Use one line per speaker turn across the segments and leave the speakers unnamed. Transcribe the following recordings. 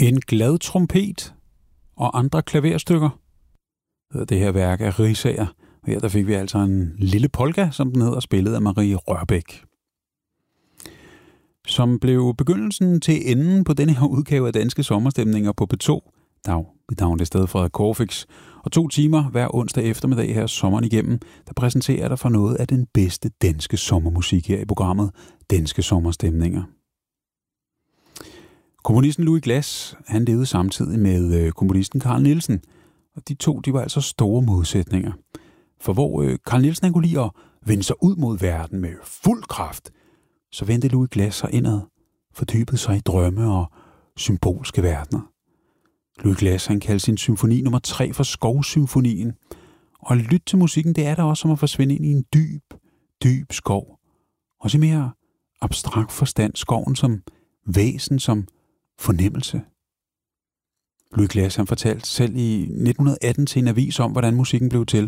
En glad trompet og andre klaverstykker. Det her værk er Riisager. Her der fik vi altså en lille polka, som den hedder, spillet af Marie Rørbæk. Som blev begyndelsen til enden på denne her udgave af Danske Sommerstemninger på P2. Mit navn er stadig Frederik Corfix. Og 2 timer hver onsdag eftermiddag her sommeren igennem, der præsenterer jeg dig for noget af den bedste danske sommermusik her i programmet Danske Sommerstemninger. Komponisten Louis Glass, han levede samtidig med komponisten Carl Nielsen, og de to, de var altså store modsætninger. For hvor Carl Nielsen kunne lide at vende sig ud mod verden med fuld kraft, så vendte Louis Glass sig indad, fordybede sig i drømme og symbolske verdener. Louis Glass, han kaldte sin symfoni nummer 3 for Skovsymfonien, og lyt til musikken, det er der også som at forsvinde ind i en dyb skov. Også i mere abstrakt forstand, skoven som væsen, som fornemmelse. Louis Glass, han fortalte selv i 1918 til en avis om, hvordan musikken blev til.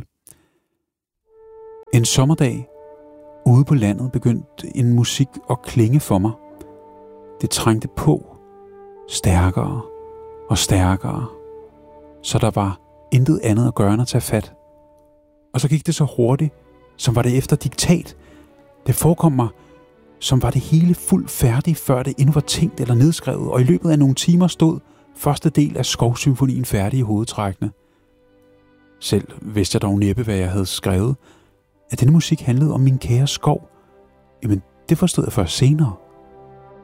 En sommerdag ude på landet begyndte en musik at klinge for mig. Det trængte på, stærkere og stærkere, så der var intet andet at gøre end at tage fat. Og så gik det så hurtigt, som var det efter diktat. Det forekom mig, som var det hele fuldt færdigt, før det endnu var tænkt eller nedskrevet, og i løbet af nogle timer stod første del af Skovsymfonien færdig i hovedtrækkene. Selv vidste jeg dog næppe, hvad jeg havde skrevet. At denne musik handlede om min kære skov, jamen det forstod jeg først senere.